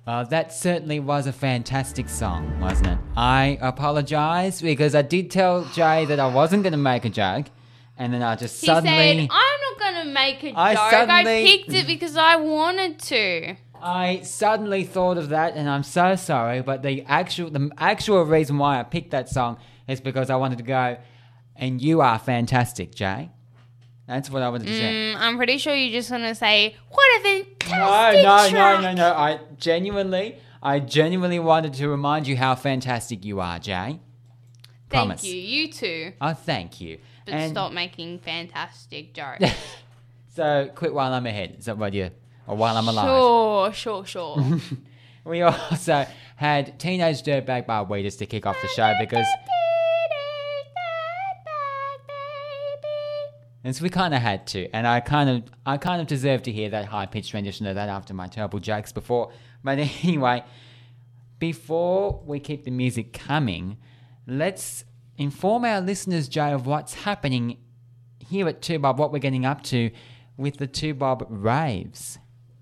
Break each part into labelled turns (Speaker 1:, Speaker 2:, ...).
Speaker 1: That certainly was a fantastic song, wasn't it? I apologise because I did tell Jay that I wasn't going to make a joke, and then I just
Speaker 2: He
Speaker 1: suddenly...
Speaker 2: said, I'm not going to make a joke.
Speaker 1: I
Speaker 2: I picked it because I wanted to.
Speaker 1: I suddenly thought of that, and I'm so sorry, but the actual reason why I picked that song is because I wanted to go, and you are fantastic, Jay. That's what I wanted to say.
Speaker 2: I'm pretty sure you're just going to say, what a fantastic track.
Speaker 1: No. I genuinely wanted to remind you how fantastic you are, Jay. Promise.
Speaker 2: Thank you. You too.
Speaker 1: Oh, thank you.
Speaker 2: But stop making fantastic jokes.
Speaker 1: So, quit while I'm ahead. Is that what you... Or while I'm alive?
Speaker 2: Sure.
Speaker 1: We also had Teenage Dirtbag Barweeders to kick off the show because... And so we kind of had to, and I kind of deserve to hear that high-pitched rendition of that after my terrible jokes before. But anyway, before we keep the music coming, let's inform our listeners, Jay, of what's happening here at 2Bob, what we're getting up to with the 2Bob raves.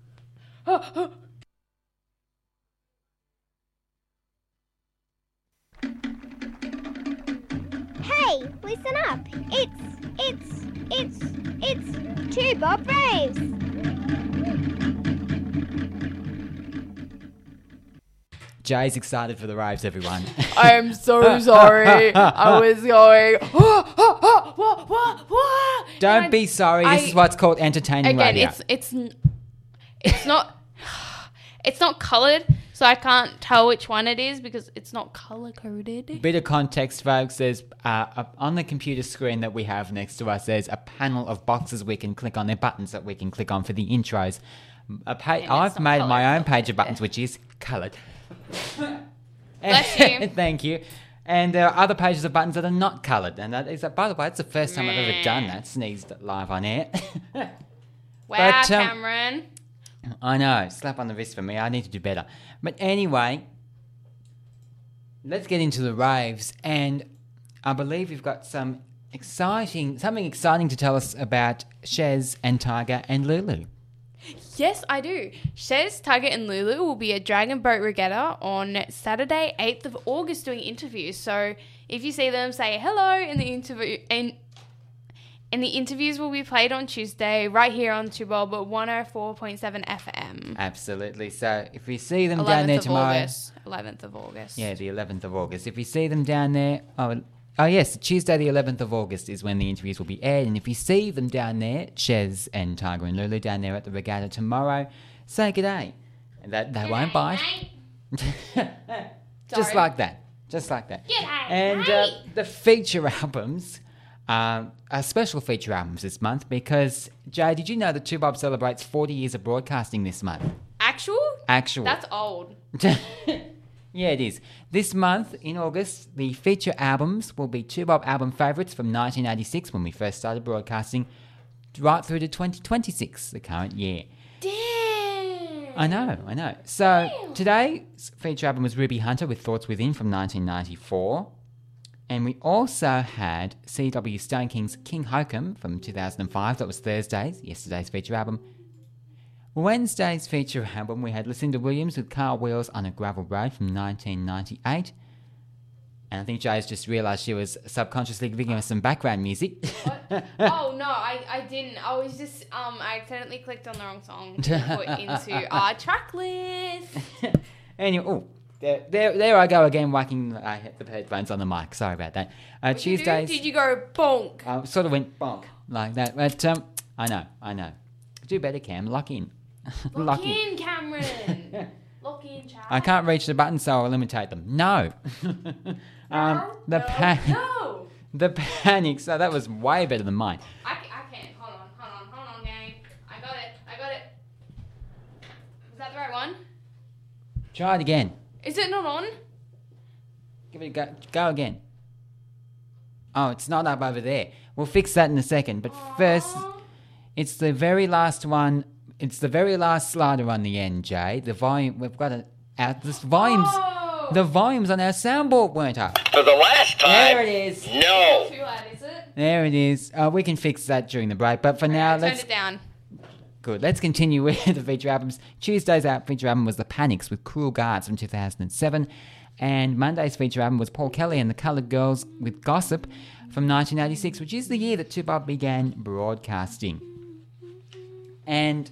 Speaker 3: Hey, listen up. It's 2Bob Raves.
Speaker 1: Jay's excited for the raves, everyone.
Speaker 2: I'm so sorry. I was going, what?
Speaker 1: Don't be sorry. This is what's called entertaining radio.
Speaker 2: Again, it's not it's not coloured, so I can't tell which one it is because it's not colour coded.
Speaker 1: Bit of context, folks. There's on the computer screen that we have next to us, there's a panel of boxes we can click on. There are buttons that we can click on for the intros. I've made my own page of buttons, which is coloured.
Speaker 2: Bless you.
Speaker 1: Thank you. And there are other pages of buttons that are not coloured. And that is, by the way, it's the first time I've ever done that. Sneezed live on air.
Speaker 2: Wow, Cameron.
Speaker 1: I know. Slap on the wrist for me. I need to do better. But anyway, let's get into the raves. And I believe you've got something exciting to tell us about Shez and Tiger and Lulu.
Speaker 2: Yes, I do. Shez, Tiger and Lulu will be at Dragon Boat Regatta on Saturday, 8th of August doing interviews. So if you see them, say hello in the interview. And the interviews will be played on Tuesday right here on 2Bob at 104.7 FM.
Speaker 1: Absolutely. So if we see them down there tomorrow...
Speaker 2: 11th of August.
Speaker 1: Yeah, the 11th of August. If we see them down there... Oh, yes, Tuesday the 11th of August is when the interviews will be aired. And if you see them down there, Shez and Tiger and Lulu down there at the regatta tomorrow, say g'day. And they won't bite. Just like that.
Speaker 2: G'day,
Speaker 1: and the feature albums are special feature albums this month because, Jay, did you know that 2Bob celebrates 40 years of broadcasting this month?
Speaker 2: Actual? That's old.
Speaker 1: Yeah, it is. This month, in August, the feature albums will be 2Bob album favourites from 1986 when we first started broadcasting, right through to 2026, the current year.
Speaker 2: Damn!
Speaker 1: I know. So, today's feature album was Ruby Hunter with Thoughts Within from 1994. And we also had C.W. Stone King's King Hokum from 2005. That was yesterday's feature album. Wednesday's feature album, we had Lucinda Williams with Car Wheels on a Gravel Road from 1998. And I think Jay's just realised she was subconsciously giving us some background music.
Speaker 2: What? Oh, no, I didn't. I was just, I accidentally clicked on the wrong song to put into our track list.
Speaker 1: Anyway, there I go again, whacking the headphones on the mic. Sorry about that. Tuesdays...
Speaker 2: Did you go bonk?
Speaker 1: Sort of went bonk like that. But I know. Do better, Cam. Lock in.
Speaker 2: Lock in, Cameron. Lock in, child.
Speaker 1: I can't reach the button, so I'll imitate them. No.
Speaker 2: No.
Speaker 1: The panic. So that was way better than mine.
Speaker 2: I can't. Hold on, gang. I got it. Is that the right one?
Speaker 1: Try it again.
Speaker 2: Is it not on?
Speaker 1: Give it a go. Go again. Oh, it's not up over there. We'll fix that in a second. But first, it's the very last one. It's the very last slider on the end, Jay. The volume, we've got it out. The volumes on our soundboard weren't up.
Speaker 4: For the last time.
Speaker 1: There it is.
Speaker 4: No.
Speaker 2: Too loud, is it?
Speaker 1: There it is. We can fix that during the break. But for now,
Speaker 2: Turn it down.
Speaker 1: Good. Let's continue with the feature albums. Tuesday's feature album was The Panics with Cruel Guards from 2007. And Monday's feature album was Paul Kelly and the Coloured Girls with Gossip from 1986, which is the year that 2Bob began broadcasting. And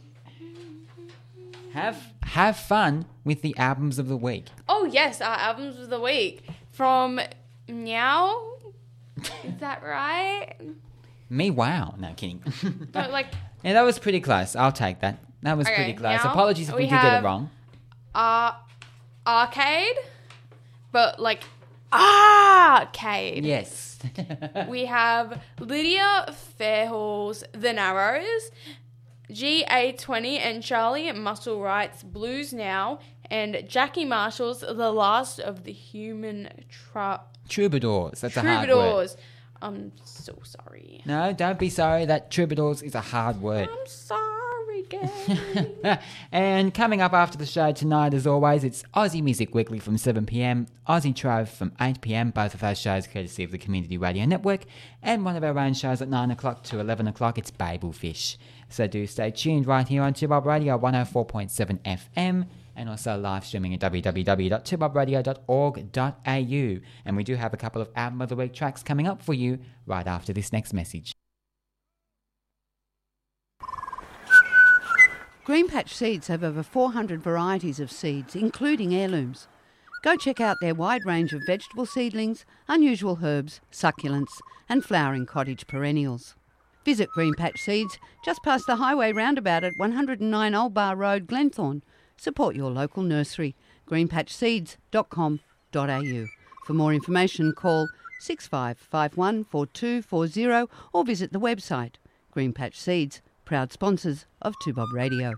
Speaker 1: have fun with the albums of the week.
Speaker 2: Oh, yes, our albums of the week. From Meow. Is that right?
Speaker 1: Me, wow. No, kidding.
Speaker 2: No, like...
Speaker 1: Yeah, that was pretty close. I'll take that. That was pretty close.
Speaker 2: Now
Speaker 1: Apologies if we did get it wrong.
Speaker 2: Arcade, but like arcade.
Speaker 1: Yes.
Speaker 2: We have Lydia Fairhall's The Narrows, GA20 and Charlie Muscle Wright's Blues Now, and Jackie Marshall's The Last of the Human
Speaker 1: Troubadours. That's a hard word.
Speaker 2: Troubadours. I'm so sorry.
Speaker 1: No, don't be sorry. That troubadours is a hard word.
Speaker 2: I'm sorry, Gary.
Speaker 1: And coming up after the show tonight, as always, it's Aussie Music Weekly from 7 p.m, Aussie Trove from 8 p.m, both of those shows courtesy of the Community Radio Network, and one of our own shows at 9 o'clock to 11 o'clock, it's Babelfish. So do stay tuned right here on 2Bob Radio 104.7 FM, and also live streaming at www.2bobradio.org.au. And we do have a couple of Album of the Week tracks coming up for you right after this next message.
Speaker 4: Green Patch Seeds have over 400 varieties of seeds, including heirlooms. Go check out their wide range of vegetable seedlings, unusual herbs, succulents, and flowering cottage perennials. Visit Green Patch Seeds just past the highway roundabout at 109 Old Bar Road, Glenthorne. Support your local nursery, greenpatchseeds.com.au. For more information, call 6551 4240 or visit the website. Green Patch Seeds, proud sponsors of 2Bob Radio.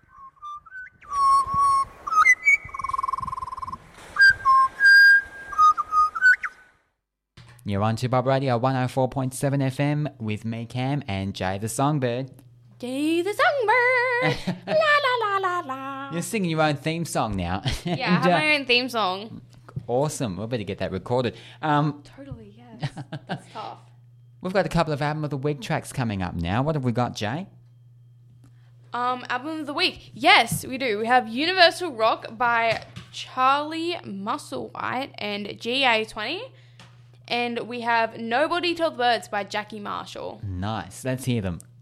Speaker 1: You're on 2Bob Radio 104.7 FM with me, Cam, and Jay the Songbird.
Speaker 2: Jay the Songbird. La la la la la.
Speaker 1: You're singing your own theme song now.
Speaker 2: Yeah, I have my own theme song.
Speaker 1: Awesome. We'll better get that recorded.
Speaker 2: Totally, yes. That's tough.
Speaker 1: We've got a couple of Album of the Week tracks coming up now. What have we got, Jay?
Speaker 2: Album of the Week. Yes, we do. We have Universal Rock by Charlie Musselwhite and GA20. And we have Nobody Told the Birds by Jackie Marshall.
Speaker 1: Nice. Let's hear them.